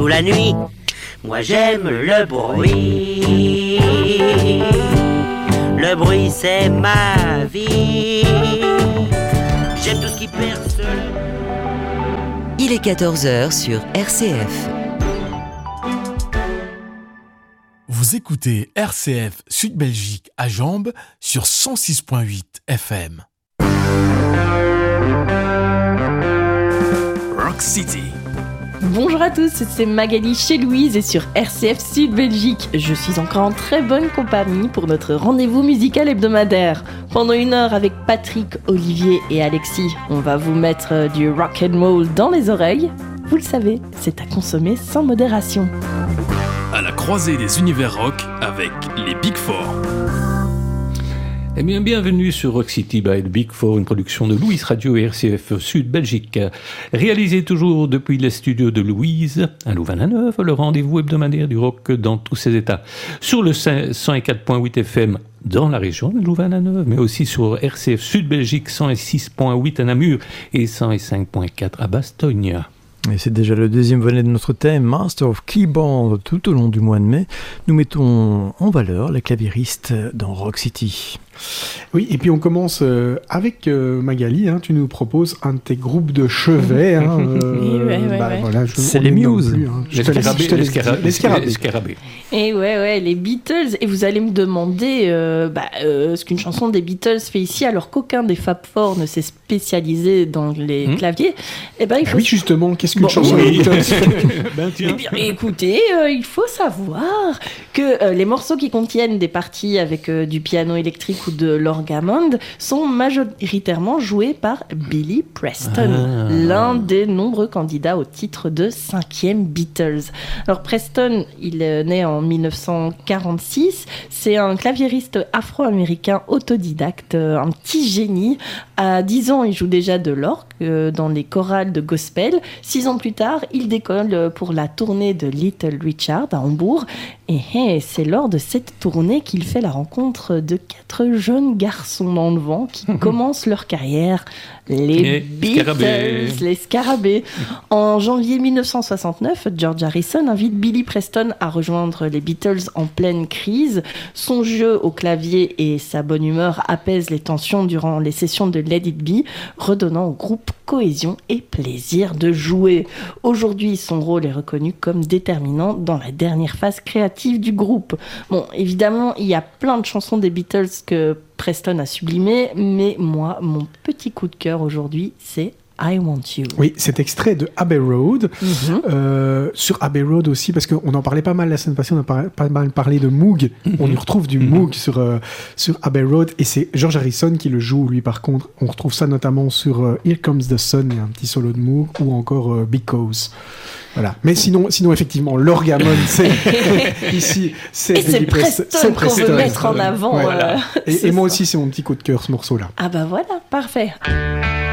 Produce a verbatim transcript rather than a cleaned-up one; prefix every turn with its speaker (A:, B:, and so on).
A: ou la nuit. Moi j'aime le bruit. Le bruit c'est ma vie. J'aime tout ce qui perce.
B: Il est quatorze heures sur R C F.
C: Vous écoutez R C F Sud Belgique à Jambes sur cent six virgule huit F M. Rock City.
D: Bonjour à tous, c'est Magali chez Louise et sur R C F Sud Belgique. Je suis encore en très bonne compagnie pour notre rendez-vous musical hebdomadaire. Pendant une heure avec Patrick, Olivier et Alexis, on va vous mettre du rock and roll dans les oreilles. Vous le savez, c'est à consommer sans modération.
C: À la croisée des univers rock avec les Big Four.
E: Eh bien, bienvenue sur Rock City by the Big Four, une production de Louise Radio et R C F Sud Belgique. Réalisée toujours depuis les studios de Louise, à Louvain-la-Neuve, le rendez-vous hebdomadaire du rock dans tous ses états. Sur le cent quatre virgule huit F M dans la région de Louvain-la-Neuve, mais aussi sur R C F Sud Belgique cent six virgule huit à Namur et cent cinq virgule quatre à Bastogne.
F: Et c'est déjà le deuxième volet de notre thème, Master of Keyboard, tout au long du mois de mai. Nous mettons en valeur les claviéristes dans Rock City.
G: Oui, et puis on commence euh, avec euh, Magali, hein, tu nous proposes un de tes groupes de chevet. Hein, euh,
D: oui, ouais, ouais,
G: bah,
D: ouais.
G: Voilà, je,
F: c'est les Muse.
G: Hein.
E: L'escarabée.
D: Et ouais, ouais, les Beatles. Et vous allez me demander euh, bah, euh, ce qu'une chanson des Beatles fait ici, alors qu'aucun des Fab Four ne s'est spécialisé dans les mmh. claviers. Et ben, il faut...
G: Ah oui, justement, qu'est-ce qu'une
D: bon,
G: chanson
D: oui.
G: des Beatles
E: ben,
D: Eh bien, écoutez, euh, il faut savoir que euh, les morceaux qui contiennent des parties avec euh, du piano électrique ou de l'orgue Hammond sont majoritairement joués par Billy Preston, ah. l'un des nombreux candidats au titre de cinquième Beatles. Alors Preston, il est né en dix-neuf cent quarante-six, c'est un claviériste afro-américain autodidacte, un petit génie. À dix ans, il joue déjà de l'orgue euh, dans les chorales de gospel. Six ans plus tard, il décolle pour la tournée de Little Richard à Hambourg. Et, et c'est lors de cette tournée qu'il fait la rencontre de quatre jeunes garçons dans le vent qui commencent leur carrière, les et Beatles, scarabée. les Scarabées. En janvier dix-neuf cent soixante-neuf, George Harrison invite Billy Preston à rejoindre les Beatles en pleine crise. Son jeu au clavier et sa bonne humeur apaisent les tensions durant les sessions de Let It Be, redonnant au groupe cohésion et plaisir de jouer. Aujourd'hui, son rôle est reconnu comme déterminant dans la dernière phase créative du groupe. Bon, évidemment, il y a plein de chansons des Beatles que Preston a sublimées, mais moi, mon petit coup de cœur aujourd'hui, c'est I Want You.
G: Oui, cet extrait de Abbey Road. Mm-hmm. Euh, sur Abbey Road aussi, parce qu'on en parlait pas mal la semaine passée, on a par- pas mal parlé de Moog. Mm-hmm. On y retrouve du Moog sur, euh, sur Abbey Road, et c'est George Harrison qui le joue, lui, par contre. On retrouve ça notamment sur euh, Here Comes the Sun, il y a un petit solo de Moog, ou encore euh, Because. Voilà. Mais sinon, sinon effectivement, l'orgue Hammond, c'est ici, c'est
D: et c'est Preston, c'est Preston qu'on veut mettre en avant.
G: Ouais,
D: voilà.
G: et, et moi aussi, c'est mon petit coup de cœur, ce morceau-là.
D: Ah bah voilà, parfait.